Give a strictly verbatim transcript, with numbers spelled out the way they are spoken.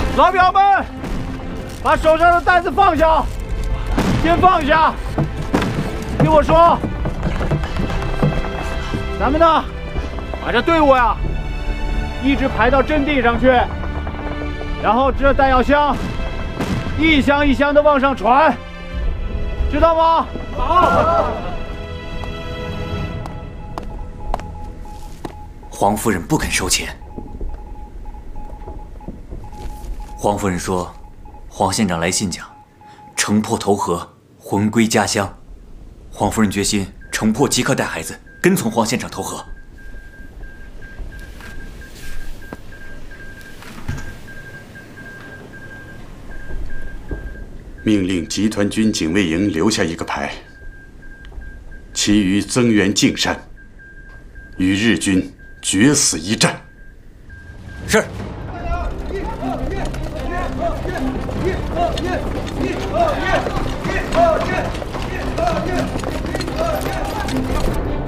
老表们，把手上的担子放下，先放下。听我说，咱们呢，把这队伍呀，一直排到阵地上去，然后这弹药箱一箱一箱的往上传，知道吗？好。 黄夫人不肯收钱。黄夫人说，黄县长来信讲，城破投河，魂归家乡。黄夫人决心，城破即刻带孩子跟从黄县长投河。 命令集团军警卫营留下一个排，其余增援径山，与日军决死一战。 是。 一、二、一、一、二、一、一、二、一。